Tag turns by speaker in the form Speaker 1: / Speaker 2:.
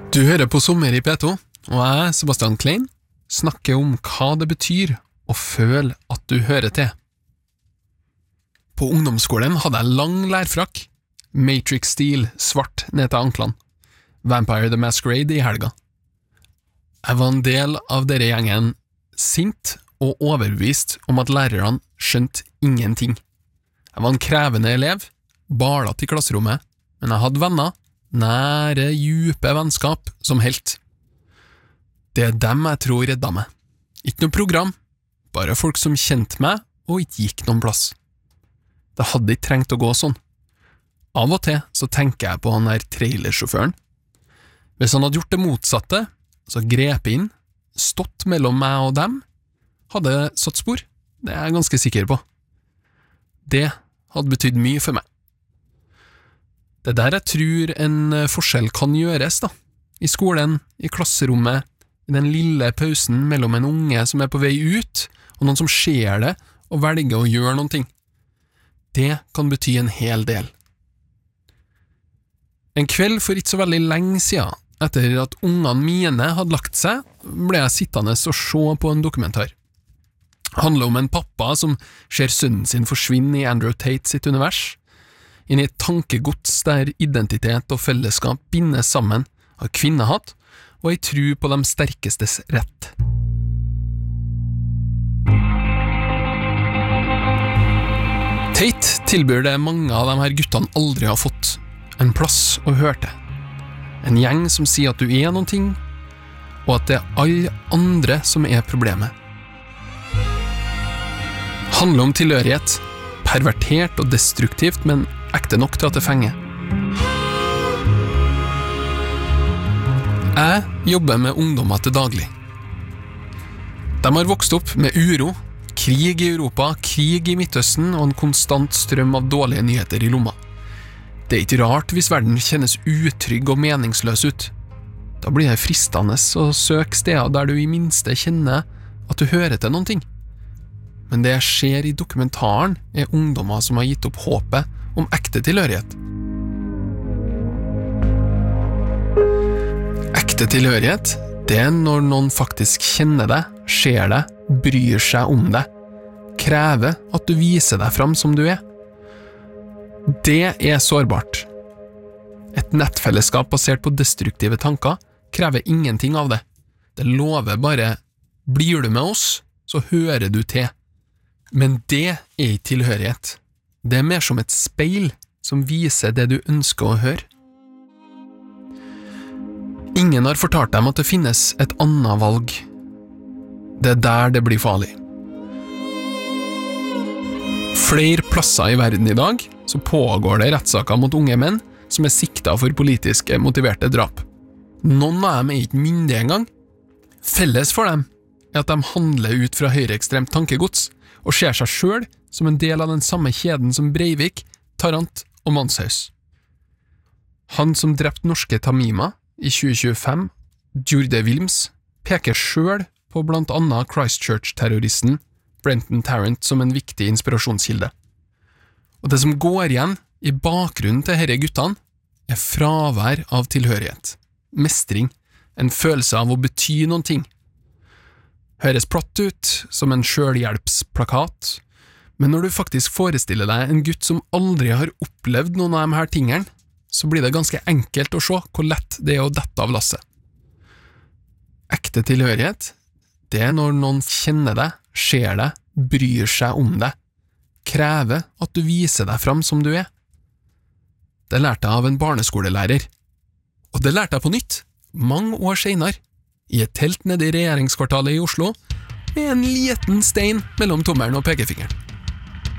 Speaker 1: Du hører på Sommer i P2, og jeg, Sebastian Klein, snakker om hva det betyr å føle at du hører til. På ungdomsskolen hadde jeg lang lærfrakk, Matrix-stil, svart ned til anklene, Vampire the Masquerade i helga. Jeg var en del av dere gjengen sint og overbevist om at lærerne skjønte ingenting. Jeg var en krevende elev, balet i klasserommet, men jeg hadde venner, nære, djupe vennskap som helt. Det er dem jeg tror redda meg. Ikke noe program, bare folk som kjente meg og ikke gikk noen plass. Det hadde ikke trengt å gå sånn. Av og til så tenker jeg på han der trailersjåføren. Hvis han hadde gjort det motsatte, så grep inn, stått mellom meg og dem, hadde satt spor, det er jeg ganske sikker på. Det hadde betydd mye for meg. Det der jeg tror en forskjell kan gjøres da, i skolen, i klasserommet, i den lille pausen mellom en unge som er på vei ut, og noen som ser det og velger å gjøre noen ting. Det kan bety en hel del. En kveld for ikke så veldig lenge siden, etter at ungene mine hadde lagt seg, ble jeg sittende og se på en dokumentar. Det handler om en pappa som ser sønnen sin forsvinne i Andrew Tate sitt univers, inn i et tankegods der identitet og fellesskap bindes sammen av kvinnehatt og ei tro på de sterkestes rett. Tate tilbyr det mange av de her guttene aldri har fått, en plass å høre til. En gjeng som sier at du er noen ting, og at det er alle andre som er problemet. Handler om tilhørighet, pervertert og destruktivt, men ekte nok til at det fenger. Jeg jobber med ungdommer til daglig. De har vokst opp med uro, krig i Europa, krig i Midtøsten og en konstant strøm av dårlige nyheter i lomma. Det er ikke rart hvis verden kjennes utrygg og meningsløs ut. Da blir det fristende å søke steder der du i minste kjenner at du hører til noen ting. Men det jeg ser i dokumentaren er ungdommer som har gitt opp håpet om ekte tilhørighet. Ekte tilhørighet, det er når noen faktisk kjenner deg, ser deg, bryr seg om deg, krever at du viser deg fram som du er. Det er sårbart. Et nettfellesskap basert på destruktive tanker krever ingenting av det. Det lover bare, blir du med oss, så hører du til. Men det er ikke tilhørighet. Det er mer som et speil som viser det du ønsker å høre. Ingen har fortalt dem at det finnes et annet valg. Det er der det blir farlig. Flere plasser i verden i dag så pågår det rettssaker mot unge menn som er siktet for politisk motiverte drap. Noen av dem er ikke myndige engang. Felles for dem er at de handler ut fra høyreekstremt tankegods og ser seg selv som en del av den samme kjeden som Breivik, Tarrant og Manshaus. Han som drepte norske Tamima i 2025, Jurde Wilms, peker selv på blant annet Christchurch-terroristen Brenton Tarrant som en viktig inspirasjonskilde. Og det som går igjen i bakgrunnen til herre guttene er fravær av tilhørighet, mestring, en følelse av å bety noen ting. Høres platt ut som en selvhjelpsplakat, men når du faktisk forestiller deg en gutt som aldri har opplevd noen av de her tingene, så blir det ganske enkelt å se hvor lett det er å dette av lasset. Ekte tilhørighet, det er når noen kjenner deg, ser deg, bryr seg om deg, krever at du viser deg fram som du er. Det lærte jeg av en barneskolelærer. Og det lærte jeg på nytt, mange år senere, i et telt nede i regjeringskvartalet i Oslo, med en liten stein mellom tommelen og pekefingeren.